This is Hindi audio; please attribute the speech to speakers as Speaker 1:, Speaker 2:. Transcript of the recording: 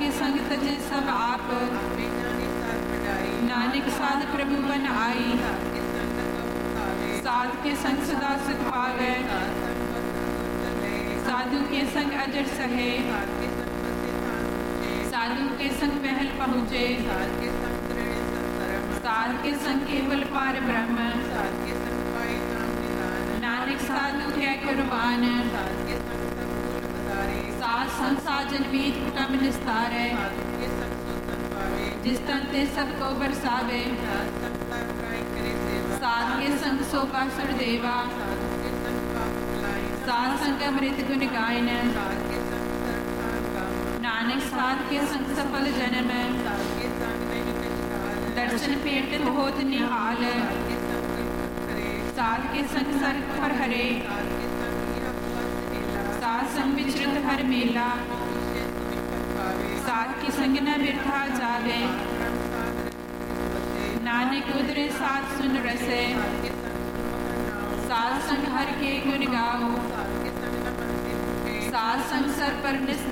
Speaker 1: के संग तजे सब आप, नानक साध प्रभु बन आई। साध के संग सदा सुख पावे, साधु के संग अजर सहे, साधु के संग महल पहुँचे, साध के संग केवल पार ब्रह्म, नानक साधु है कुर्बान। साध संग साजन बीज कुटुंब निस्तारे, जिस तन ते सबको बरसावे, साध के संग सोपा सुरदेवा, साध संग अमृत गुण गायन, नानक साध के संग सफल जन्म, दर्शन पेट होत निहाल, साध के संग सर्ग पर हरे, साध संग विचरत हर मेला, साध के संग न बिरथा जावे, नानक उदरे साध सुन रसे, साध संग हर के गुण गाओ, साध संग सर पर निस